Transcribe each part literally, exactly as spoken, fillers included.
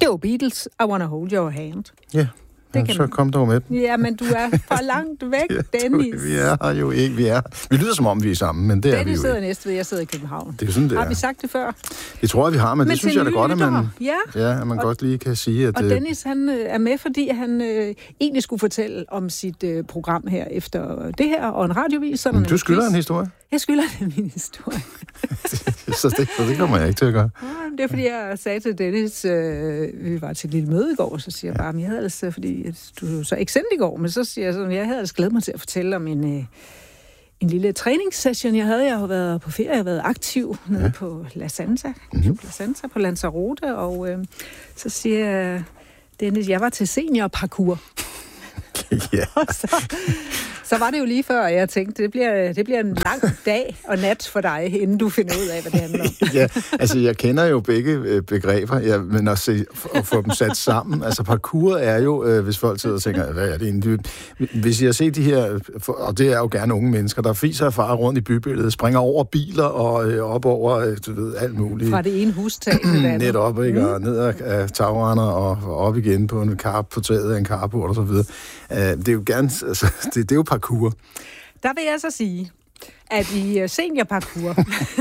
Det var Beatles, I Wanna Hold Your Hand. Ja, ja så kom du med den. Ja, men du er for langt væk, ja, Dennis. Du, vi er her jo ikke, vi er. Vi lyder som om, vi er sammen, men det Dennis er vi jo sidder ikke. næste ved, jeg sidder i København. Det er jo sådan, det Har er. vi sagt det før? Det tror jeg, vi har, men, men det synes jeg da godt, at man, ja. Ja, at man og, godt lige kan sige, at... Og Dennis, han øh, er med, fordi han øh, egentlig skulle fortælle om sit øh, program her efter det her, og en radiovis. Sådan men du skylder en historie? Jeg skylder det min historie. så, det, så det kommer jeg ikke til at gøre. Ja, det er, fordi jeg sagde til Dennis, øh, vi var til et lille møde i går, så siger jeg bare, men jeg havde altså, fordi du så ikke sendt i går, men så siger jeg sådan, jeg havde altså glædet mig til at fortælle om en, øh, en lille træningssession, jeg havde. Jeg har været på ferie, jeg har været aktiv nede ja. på La Santa, mm-hmm. La Santa på Lanzarote, og øh, så siger jeg, Dennis, jeg var til seniorparkour. Ja. så, så var det jo lige før, at jeg tænkte, det bliver, det bliver en lang dag og nat for dig, inden du finder ud af, hvad det handler om. Ja, altså jeg kender jo begge begreber, ja, men at, se, at få dem sat sammen. Altså parkour er jo, øh, hvis folk sidder og tænker, hvad er det egentlig? Hvis jeg har set de her, og det er jo gerne unge mennesker, der fiser og farer rundt i bybilledet, springer over biler og øh, op over, øh, du ved, alt muligt. Fra det ene hustag til det andet. Netop, ikke? Mm. Og ned af tagrender og, og op igen på en karp, på taget af en carport og så videre. Uh, det er jo gerne, altså, det, det er jo parkour. Der vil jeg så sige, at i seniorparkour...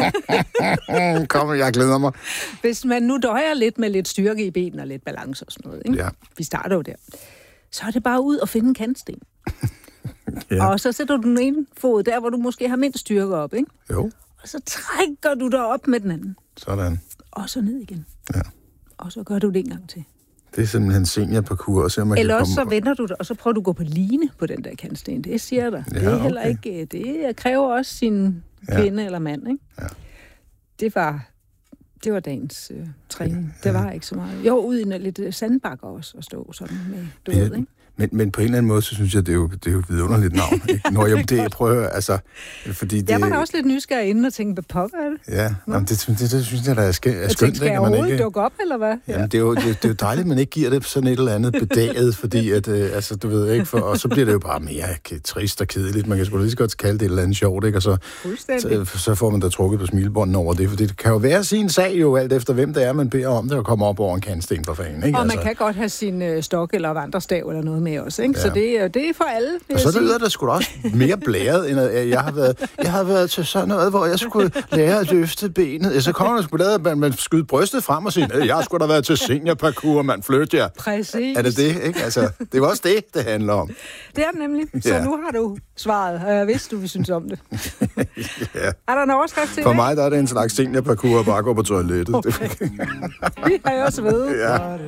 Kom, jeg glæder mig. Hvis man nu døjer lidt med lidt styrke i benene og lidt balance og sådan noget, ikke? Ja. Vi starter jo der. Så er det bare ud og finde en kantsten. Ja. Og så sætter du den ene fod der, hvor du måske har mindst styrke op, ikke? Jo. Og så trækker du dig op med den anden. Sådan. Og så ned igen. Ja. Og så gør du det en gang til. Det er simpelthen seniorparkour. Så man Eller kan også komme... så vender du dig, og så prøver du at gå på line på den der kantsten. Det siger dig. Ja, det er heller okay. ikke... Det kræver også sin ja. kvinde eller mand, ikke? Ja. Det var... Det var dagens øh, træning. Ja. Det var ikke så meget. Jo, ud i en lidt sandbakker også at stå sådan med, du ja. ved, ikke? Men, men på en eller anden måde, så synes jeg, det er jo, det er jo et vidunderligt navn. Ikke? Når jeg det prøver, altså... Fordi det... Jeg var da også lidt nysgerrig inden og tænkte, hvad pokker er det? Ja, jamen, det, det, det synes jeg, der er, sk- er skønt. Jeg tænkte, skal jeg overhovedet ikke... dukke op, eller hvad? Ja. Jamen, det er, jo, det, det er jo dejligt, at man ikke giver det sådan et eller andet bedaget, fordi at, øh, altså, du ved ikke, for, og så bliver det jo bare mere trist og kedeligt. Man kan sgu lige så godt kalde det et eller andet sjovt, ikke? Og så, så, så får man da trukket på smilebånden over det, for det kan jo være sin sag jo, alt efter hvem det er, man beder om det, at komme op over en kantsten for fanden, ikke? Og altså. Man kan godt have sin øh, stok eller vandrestav eller noget med også, ikke? Ja. Så det, det er for alle, vil og så lyder det sgu da også mere blæret, end at jeg har været, jeg har været til sådan noget, hvor jeg skulle lære at løfte benet. Ja, så kommer der sgu da, at man, man skyder brystet frem og siger, jeg har sgu da været til seniorparkour, man flytter jer. Præcis. Er det det, ikke? Altså, det var også det, det handler om. Det er det nemlig. Så ja. Nu har du svaret, og jeg vidste, du vil synes om det. Ja. Er der en overskrift til For det? mig der er det en slags seniorparkour at bare gå på toilettet. Okay. Vi har jo også ved. Ja.